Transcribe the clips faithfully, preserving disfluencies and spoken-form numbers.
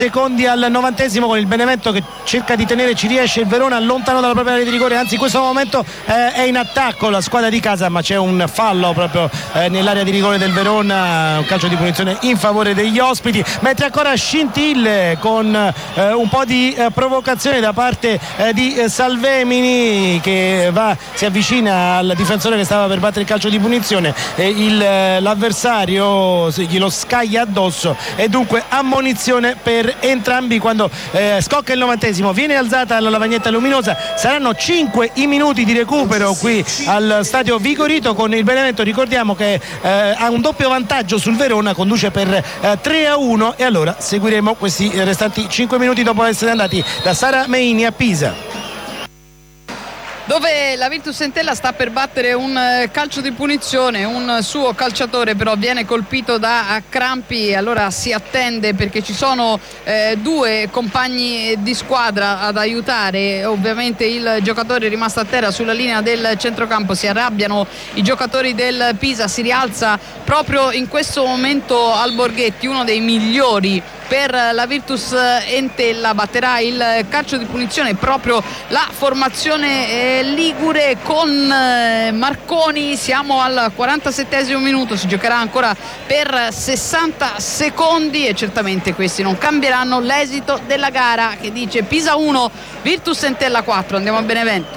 secondi al novantesimo, con il Benevento che cerca di tenere, ci riesce il Verona lontano dalla propria area di rigore, anzi in questo momento eh, è in attacco la squadra di casa, ma c'è un fallo proprio eh, nell'area di rigore del Verona, un calcio di punizione in favore degli ospiti, mentre ancora scintille con eh, un po' di eh, provocazione da parte eh, di eh, Salvemini, che va, si avvicina al difensore che stava per battere il calcio di punizione, e il, eh, l'avversario glielo scaglia addosso, e dunque ammonizione per entrambi quando eh, scocca il novantesimo. Viene alzata la lavagnetta luminosa, saranno cinque i minuti di recupero qui al stadio Vigorito, con il Benevento, ricordiamo che eh, ha un doppio vantaggio sul Verona, conduce per eh, tre a uno, e allora seguiremo questi restanti cinque minuti dopo essere andati da Sara Meini a Pisa, dove la Virtus Entella sta per battere un calcio di punizione. Un suo calciatore però viene colpito da crampi, allora si attende, perché ci sono eh, due compagni di squadra ad aiutare. Ovviamente il giocatore è rimasto a terra sulla linea del centrocampo, si arrabbiano i giocatori del Pisa, si rialza proprio in questo momento Alborghetti, uno dei migliori per la Virtus Entella, batterà il calcio di punizione proprio la formazione eh, ligure con eh, Marconi. Siamo al quarantasettesimo minuto, si giocherà ancora per sessanta secondi e certamente questi non cambieranno l'esito della gara, che dice Pisa uno, Virtus Entella quattro. Andiamo a Benevento.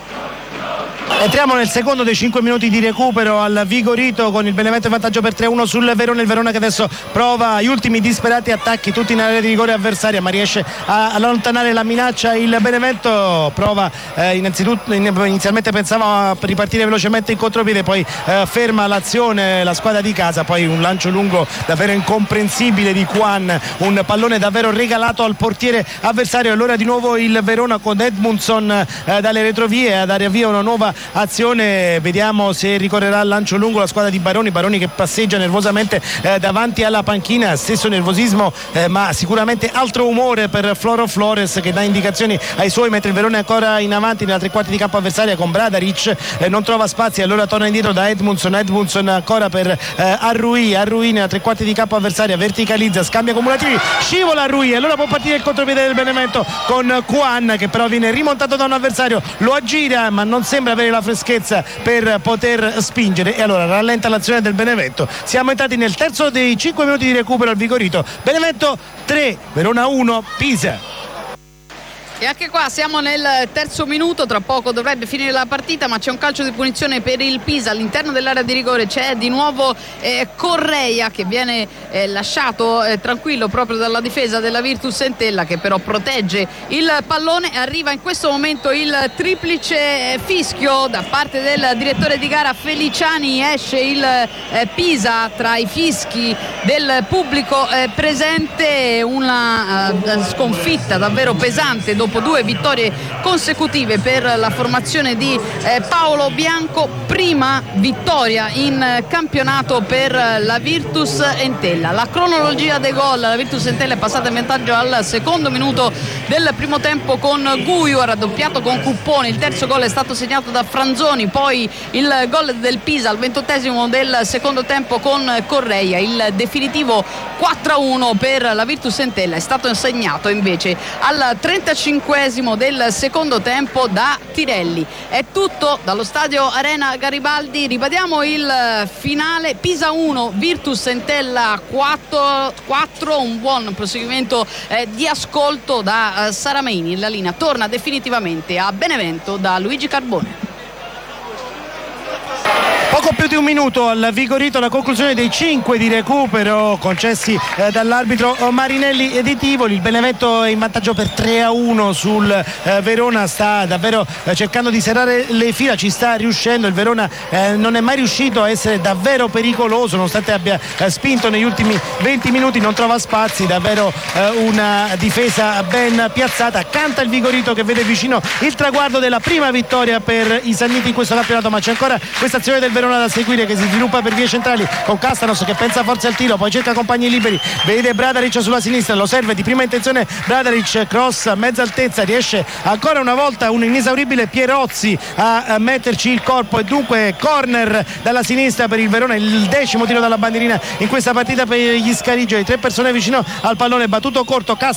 Entriamo nel secondo dei cinque minuti di recupero al Vigorito, con il Benevento in vantaggio per tre a uno sul Verona. Il Verona che adesso prova gli ultimi disperati attacchi, tutti in area di rigore avversaria, ma riesce a allontanare la minaccia. Il Benevento prova eh, innanzitutto inizialmente pensava a ripartire velocemente in contropiede, poi eh, ferma l'azione la squadra di casa, poi un lancio lungo davvero incomprensibile di Juan, un pallone davvero regalato al portiere avversario. Allora di nuovo il Verona con Edmundson eh, dalle retrovie a dare avvio a una nuova azione. Vediamo se ricorrerà al lancio lungo la squadra di Baroni, Baroni che passeggia nervosamente eh, davanti alla panchina, stesso nervosismo eh, ma sicuramente altro umore per Floro Flores, che dà indicazioni ai suoi, mentre il Verona è ancora in avanti nella tre quarti di campo avversaria con Bradaric, eh, non trova spazi, allora torna indietro da Edmundson, Edmundson ancora per eh, Arrui, Arrui nella tre quarti di campo avversaria, verticalizza, scambia cumulativi, scivola Arrui, allora può partire il contropiede del Benevento con Juan, che però viene rimontato da un avversario, lo aggira ma non sembra avere la freschezza per poter spingere, e allora rallenta l'azione del Benevento. Siamo entrati nel terzo dei cinque minuti di recupero al Vigorito. Benevento tre, Verona uno, Pisa. E anche qua siamo nel terzo minuto, tra poco dovrebbe finire la partita, ma c'è un calcio di punizione per il Pisa all'interno dell'area di rigore. C'è di nuovo eh, Correia che viene eh, lasciato eh, tranquillo proprio dalla difesa della Virtus Entella, che però protegge il pallone. Arriva in questo momento il triplice fischio da parte del direttore di gara Feliciani, esce il eh, Pisa tra i fischi del pubblico eh, presente. Una eh, sconfitta davvero pesante dopo dopo due vittorie consecutive per la formazione di eh, Paolo Bianco, prima vittoria in campionato per la Virtus Entella. La cronologia dei gol: la Virtus Entella è passata in vantaggio al secondo minuto del primo tempo con Guiu, ha raddoppiato con Cuppone, il terzo gol è stato segnato da Franzoni, poi il gol del Pisa al ventottesimo del secondo tempo con Correia. Il definitivo quattro a uno per la Virtus Entella è stato segnato invece al trentacinquesimo del secondo tempo da Tirelli. È tutto dallo stadio Arena Garibaldi. Ribadiamo il finale: Pisa uno, Virtus Entella quattro. Un buon proseguimento eh, di ascolto da eh, Sara Meini. La linea torna definitivamente a Benevento da Luigi Carbone. Poco più di un minuto al Vigorito, la conclusione dei cinque di recupero concessi eh, dall'arbitro Marinelli e di Tivoli. Il Benevento è in vantaggio per tre a uno sul eh, Verona, sta davvero eh, cercando di serrare le fila, ci sta riuscendo. Il Verona eh, non è mai riuscito a essere davvero pericoloso, nonostante abbia eh, spinto negli ultimi venti minuti, non trova spazi, davvero eh, una difesa ben piazzata. Canta il Vigorito che vede vicino il traguardo della prima vittoria per i Sanniti in questo campionato, ma c'è ancora questa azione del Verona zona da seguire che si sviluppa per vie centrali con Castanos che pensa forse al tiro, poi cerca compagni liberi, vede Bradaric sulla sinistra, lo serve di prima intenzione Bradaric, cross a mezza altezza, riesce ancora una volta un inesauribile Pierozzi a, a metterci il corpo e dunque corner dalla sinistra per il Verona, il decimo tiro dalla bandierina in questa partita per gli scariggioli, tre persone vicino al pallone, battuto corto, Castanos